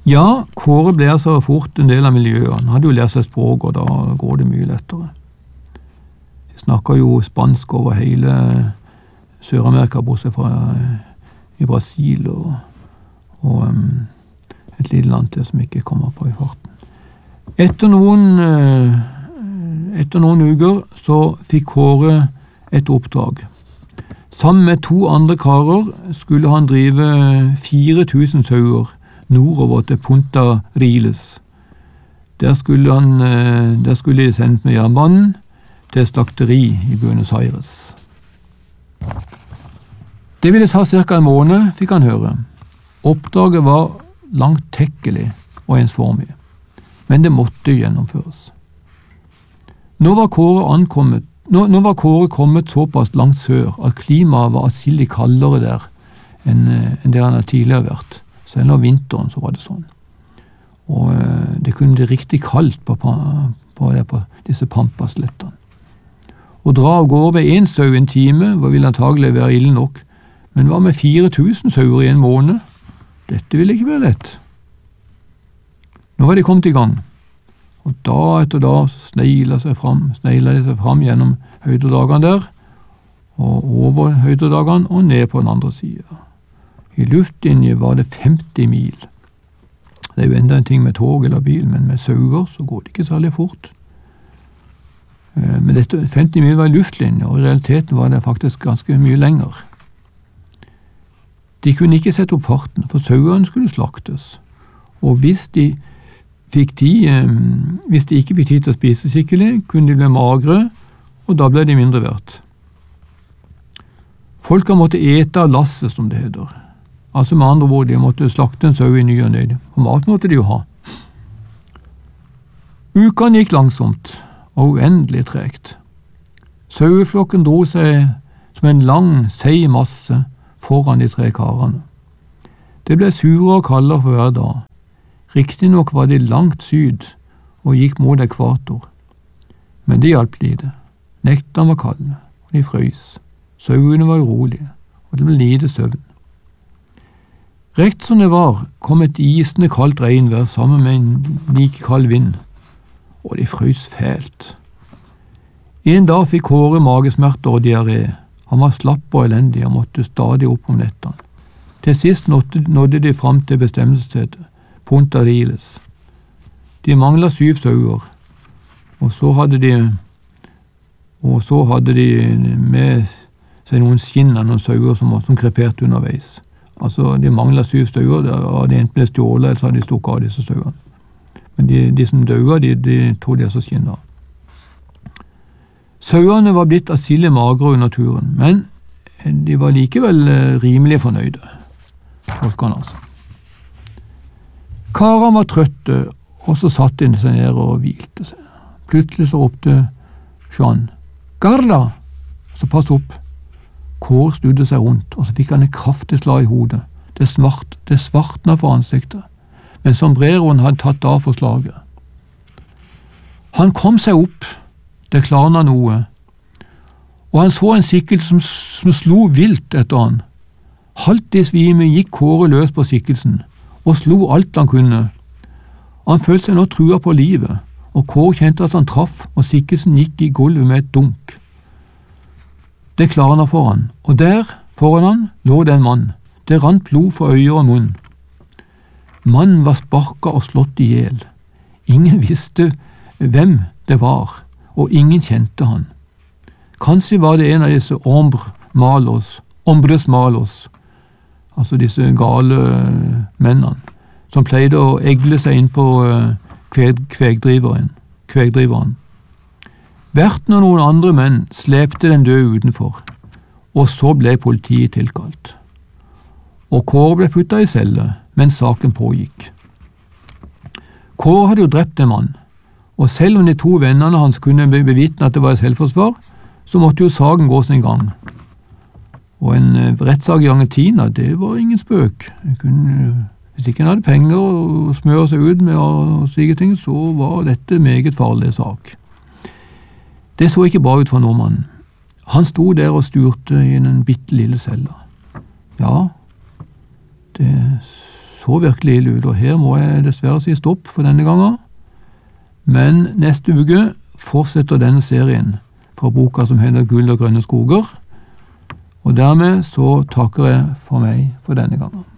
Ja, Kåre ble altså fort en del av miljøet. Han hadde jo lært seg språk, og da går det mye lettere. De snakker jo spansk over hele Sør-Amerika, bortsett fra i Brasil og et lite land til som ikke kommer på i farten. Etter noen uker så fikk Kåre et oppdrag. Sammen med 2 andre karer skulle han drive 4000 sauer nordover til Punta Riles. Der skulle de sendt med jernbanen til et slakteri i Buenos Aires. Det ville ta ca. en måned, fikk han høre. Oppdraget var langtekkelig og ensformig, men det måtte gjennomføres. Nå var Kåre kommet såpass langt sør at klimaet var atskillig kaldere der enn det han hadde tidligere vært. Selv om vinteren så var det sånn. Og det kunne bli riktig kaldt på disse pampaslettene. Å dra av gårde med 1 sau en time ville antagelig være ille nok, men hva med 4000 sauer i en måned? Dette ville ikke være lett. Nå var de kommet i gang, og da etter da sneglet de seg fram gjennom høydedagene der, og over høydedagene og ned på den andre siden. I luftlinje var det 50 mil. Det er jo enda en ting med tog eller bil, men med sauer så går det ikke særlig fort. Men dette 50 mil var i luftlinje, og i realiteten var det faktisk ganske mye lenger. De kunne ikke sette opp farten, for sauene skulle slaktes. Og hvis de ikke fikk tid til å spise skikkelig, kunne de bli magre, og da ble de mindre verdt. Folka måtte ete av lasset, som det heter. Altså med andre ord, de måtte slakte en sau i ny og nøyd, og mat måtte de jo ha. Ukene gikk langsomt, og uendelig tregt. Saueflokken dro seg som en lang, seig masse foran de 3 karene. Det ble surere og kaldere for hver dag. Riktignok var de langt syd og gikk mot ekvator. Men det hjalp lite. Nektene var kalde, og de frøys. Sauene var urolige, og det ble lite søvn. Rett som det var, kom et isende kaldt regnvær sammen med en like kald vind, og de frøs fælt. En dag fikk Kåre magesmerter og diaré. Han var slapp og elendig og måtte stadig opp om nettene. Til sist nådde de fram til bestemmelsesstedet, Punta Riles. De manglet 7 sauer, og så hadde de med seg noen skinn av noen sauer som kreperte underveis. Altså, de manglet 7 sauer, og de enten ble stjålet, eller så hadde de stukket av disse sauene. Men de som døde, de tog de altså skinn av. Sauene var blitt atskillig magre i naturen, men de var likevel rimelig fornøyde. Folkene altså. Karene var trøtte, og så satt de seg ned og hvilte seg. Plutselig så ropte Jean, «Garda!» Så pass opp. Kåre snudde seg rundt, og så fikk han et kraftig slag i hodet. Det svartnet for ansiktet, men sombreroen hadde tatt av for slaget. Han kom seg opp, det klarnet noe, og han så en skikkelse som slo vilt etter han. Halvt i svime gikk Kåre løs på skikkelsen, og slo alt han kunne. Han følte seg nå trua på livet, og Kåre kjente at han traff, og skikkelsen gikk i gulvet med et dunk. Det klarnet for han, og der, foran han, lå det en mann. Det rant blod fra øyer og munn. Mannen var sparket og slått i hjel. Ingen visste hvem det var, og ingen kjente han. Kanskje var det en av disse hombres malos, altså disse gale mennene, som pleide å egle seg inn på kvegdriveren. Verten og noen andre menn slepte den døde utenfor, og så ble politiet tilkalt. Og Kåre ble puttet i celle, mens saken pågikk. Kåre hadde jo drept en mann, og selv om de 2 vennene hans kunne bevitne at det var et selvforsvar, så måtte jo saken gå sin gang. Og en rettssak i Argentina, det var ingen spøk. Hvis ikke en hadde penger og smøre seg ut med og slike ting, så var dette meget farlig sak. Det så ikke bra ut for nordmannen. Han sto der og sturte i en bitte lille celle. Ja, det så virkelig ille ut, og her må jeg dessverre si stopp for denne gangen. Men neste uke fortsetter denne serien fra boka som heter Gull og grønne skoger, og dermed så takker jeg for meg for denne gangen.